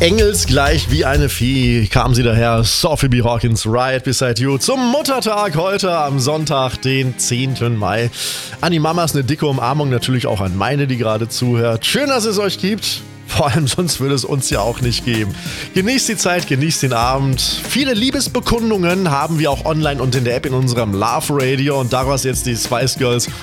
Engelsgleich wie eine Fee kam sie daher, Sophie B. Hawkins, Right Beside You, zum Muttertag heute am Sonntag, den 10. Mai. An die Mamas eine dicke Umarmung, natürlich auch an meine, die gerade zuhört. Schön, dass es euch gibt. Vor allem sonst würde es uns ja auch nicht geben. Genießt die Zeit, genießt den Abend. Viele Liebesbekundungen haben wir auch online und in der App in unserem Love Radio und daraus jetzt die Spice Girls